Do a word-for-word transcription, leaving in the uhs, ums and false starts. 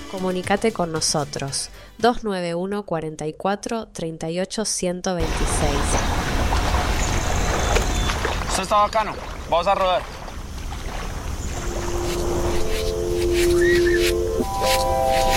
Comunicate con nosotros dos nueve uno, cuatro cuatro, tres ocho, uno dos seis. Esto está bacano. Vamos a rodar.